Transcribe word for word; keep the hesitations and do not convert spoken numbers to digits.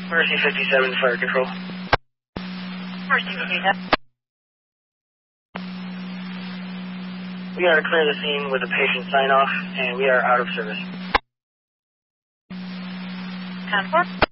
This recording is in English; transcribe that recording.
Mercy fifty-seven, Fire Control. Mercy fifty-seven. We are to clear the scene with a patient sign-off, and we are out of service. ten four.